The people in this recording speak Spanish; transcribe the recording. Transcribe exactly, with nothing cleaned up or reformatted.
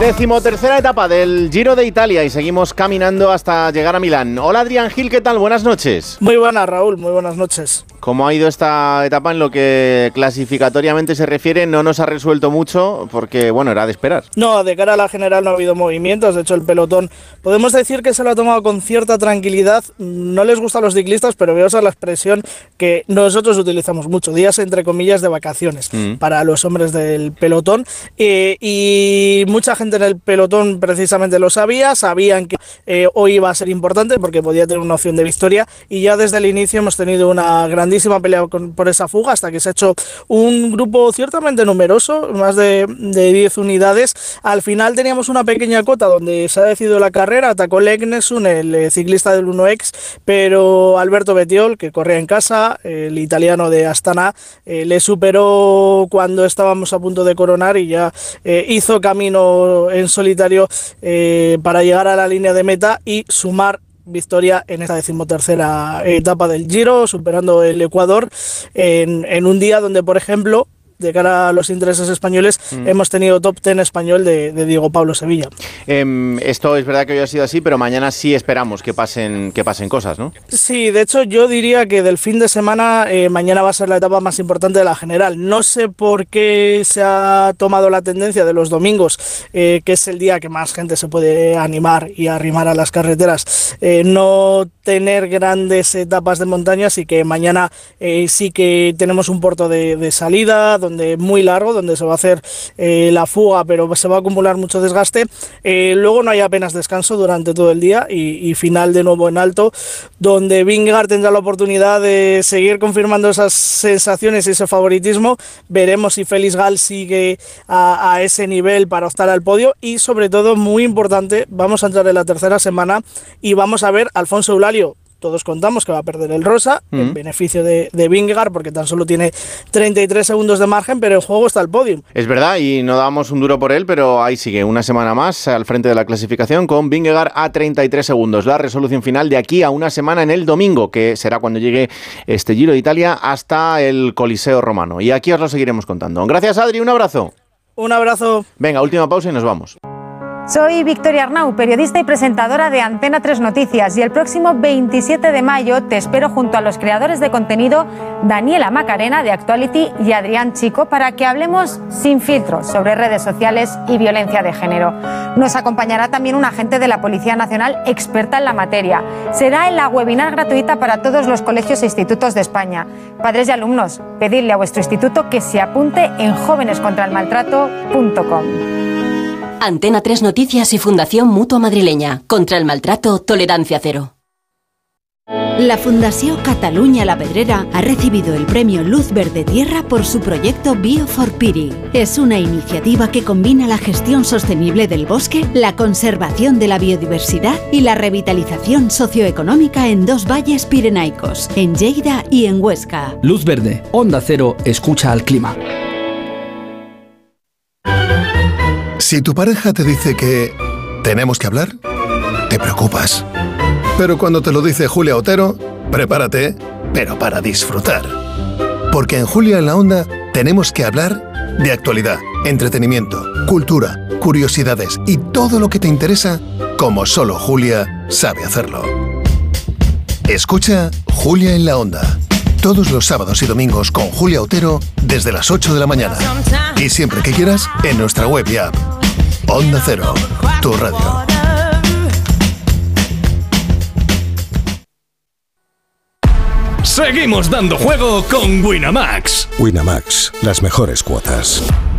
Decimotercera etapa del Giro de Italia y seguimos caminando hasta llegar a Milán. Hola Adrián Gil, ¿qué tal? Buenas noches. Muy buenas, Raúl, muy buenas noches. ¿Cómo ha ido esta etapa en lo que clasificatoriamente se refiere? No nos ha resuelto mucho porque, bueno, era de esperar. No, de cara a la general no ha habido movimientos. De hecho, el pelotón podemos decir que se lo ha tomado con cierta tranquilidad. No les gusta a los ciclistas, pero voy a usar la expresión que nosotros utilizamos mucho, días entre comillas de vacaciones mm. para los hombres del pelotón. Eh, y mucha gente en el pelotón precisamente lo sabía, sabían que eh, hoy iba a ser importante porque podía tener una opción de victoria, y ya desde el inicio hemos tenido una grandísima pelea con, por esa fuga, hasta que se ha hecho un grupo ciertamente numeroso, más de, de diez unidades. Al final teníamos una pequeña cota donde se ha decidido la carrera, atacó Legnesun, el eh, ciclista del uno equis, pero Alberto Bettiol, que corría en casa, el italiano de Astana, eh, le superó cuando estábamos a punto de coronar y ya eh, hizo camino en solitario eh, para llegar a la línea de meta y sumar victoria en esta decimotercera etapa del Giro, superando el Ecuador en, en un día donde, por ejemplo, de cara a los intereses españoles, mm. hemos tenido top ten español de, de Diego Pablo Sevilla. Eh, esto es verdad que hoy ha sido así, pero mañana sí esperamos que pasen, que pasen cosas, ¿no? Sí, de hecho yo diría que del fin de semana, eh, mañana va a ser la etapa más importante de la general. No sé por qué se ha tomado la tendencia de los domingos, eh, que es el día que más gente se puede animar y arrimar a las carreteras, eh, no tener grandes etapas de montaña, así que mañana eh, sí que tenemos un puerto de, de salida, donde muy largo, donde se va a hacer eh, la fuga, pero se va a acumular mucho desgaste. Eh, luego no hay apenas descanso durante todo el día y, y final de nuevo en alto, donde Vingegaard tendrá la oportunidad de seguir confirmando esas sensaciones y ese favoritismo. Veremos si Félix Gall sigue a, a ese nivel para optar al podio, y sobre todo, muy importante, vamos a entrar en la tercera semana y vamos a ver a Alfonso Eulálio. Todos contamos que va a perder el rosa, mm. en beneficio de, de Vingegaard, porque tan solo tiene treinta y tres segundos de margen, pero en juego está el podio. Es verdad, y no damos un duro por él, pero ahí sigue, una semana más al frente de la clasificación, con Vingegaard a treinta y tres segundos. La resolución final de aquí a una semana en el domingo, que será cuando llegue este Giro de Italia hasta el Coliseo Romano. Y aquí os lo seguiremos contando. Gracias, Adri, un abrazo. Un abrazo. Venga, última pausa y nos vamos. Soy Victoria Arnau, periodista y presentadora de Antena tres Noticias, y el próximo veintisiete de mayo te espero junto a los creadores de contenido Daniela Macarena de Actuality y Adrián Chico para que hablemos sin filtros sobre redes sociales y violencia de género. Nos acompañará también un agente de la Policía Nacional experta en la materia. Será en la webinar gratuita para todos los colegios e institutos de España. Padres y alumnos, pedidle a vuestro instituto que se apunte en jóvenes contra el maltrato punto com. Antena tres Noticias y Fundación Mutua Madrileña. Contra el maltrato, tolerancia cero. La Fundació Catalunya La Pedrera ha recibido el premio Luz Verde Tierra por su proyecto Bio for Piri. Es una iniciativa que combina la gestión sostenible del bosque, la conservación de la biodiversidad y la revitalización socioeconómica en dos valles pirenaicos, en Lleida y en Huesca. Luz Verde, Onda Cero, escucha al clima. Si tu pareja te dice que tenemos que hablar, te preocupas. Pero cuando te lo dice Julia Otero, prepárate, pero para disfrutar. Porque en Julia en la Onda tenemos que hablar de actualidad, entretenimiento, cultura, curiosidades y todo lo que te interesa, como solo Julia sabe hacerlo. Escucha Julia en la Onda. Todos los sábados y domingos con Julia Otero desde las ocho de la mañana. Y siempre que quieras, en nuestra web y app. Onda Cero, tu radio. Seguimos dando juego con Winamax. Winamax, las mejores cuotas.